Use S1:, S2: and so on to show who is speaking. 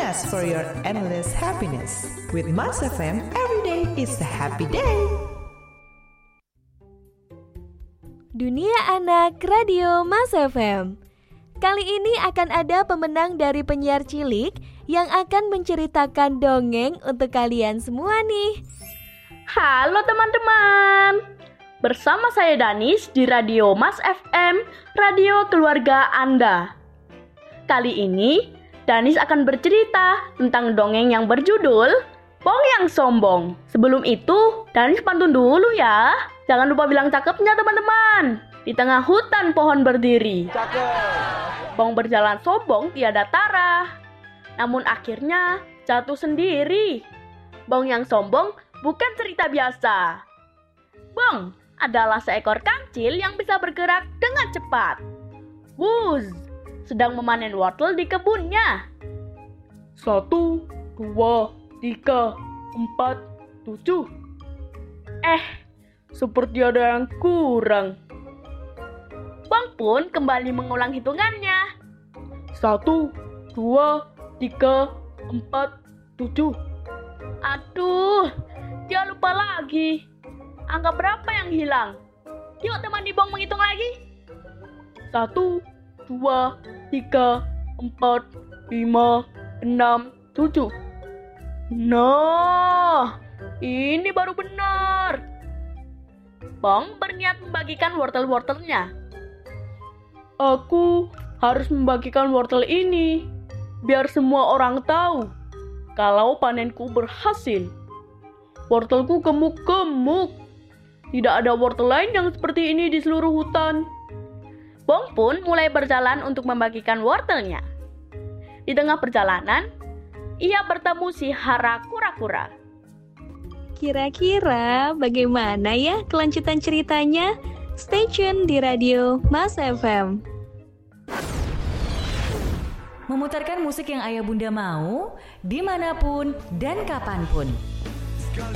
S1: us for your endless happiness. With Mas FM, every day is a happy day.
S2: Dunia Anak Radio Mas FM. Kali ini akan ada pemenang dari penyiar cilik yang akan menceritakan dongeng untuk kalian semua nih.
S3: Halo teman-teman, bersama saya Danis di Radio Mas FM, radio keluarga Anda. Kali ini Danis akan bercerita tentang dongeng yang berjudul Bong yang Sombong. Sebelum itu, Danis pantun dulu ya. Jangan lupa bilang cakepnya teman-teman. Di tengah hutan pohon berdiri. Cakep. Bong berjalan sombong tiada tara. Namun akhirnya jatuh sendiri. Bong yang sombong bukan cerita biasa. Bong adalah seekor kancil yang bisa bergerak dengan cepat. Wuz, sedang memanen wortel di kebunnya. 1, 2, 3, 4, 7. Seperti ada yang kurang. Bong pun kembali mengulang hitungannya. 1, 2, 3, 4, 7. Aduh, dia lupa lagi. Angka berapa yang hilang? Yuk teman di Bong menghitung lagi. 1, 2, 3, 4, 5, 6, 7. Nah, ini baru benar. Bong berniat membagikan wortel-wortelnya. Aku harus membagikan wortel ini, biar semua orang tahu kalau panenku berhasil. Wortelku gemuk-gemuk. Tidak ada wortel lain yang seperti ini di seluruh hutan. Bong pun mulai berjalan untuk membagikan wortelnya. Di tengah perjalanan, ia bertemu si Hara kura-kura.
S2: Kira-kira bagaimana ya kelanjutan ceritanya? Stay tune di Radio Mas FM.
S4: Memutarkan musik yang ayah bunda mau, dimanapun dan kapanpun.